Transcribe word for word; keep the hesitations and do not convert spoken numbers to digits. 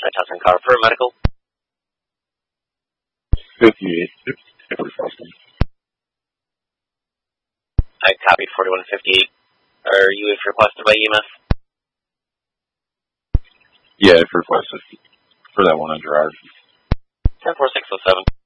Westside Tustin car for medical. fifty-eight. I copied forty-one fifty-eight. Are you if requested by E M S? Yeah, if requested. For that one on Gerard. ten four six oh seven.